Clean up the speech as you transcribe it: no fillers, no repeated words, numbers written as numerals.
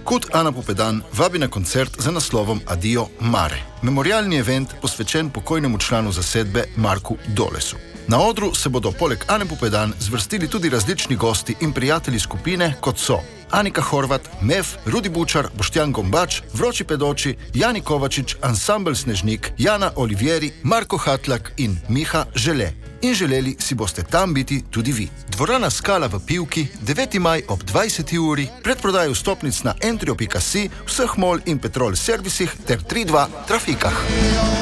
Kut Ana Pupedan vabi na koncert za naslovom Adio Mare. Memorialni event posvečen pokojnemu članu zasedbe Marku Dolesu. Na odru se bodo poleg Ane Pupedan zvrstili tudi različni gosti in prijatelji skupine, kot so Anika Horvat, Mef, Rudi Bučar, Boštjan Gombač, Vroči pedoči, Jani Kovačič, Ansambel Snežnik, Jana Olivieri, Marko Hatlak in Miha Žele. In želeli si boste tam biti tudi vi. Dvorana Skala v Pivki, 9. maj ob 20. uri, predprodaj vstopnic na entrio.si, vseh mol in petrol servisih ter 3-2 trafikah.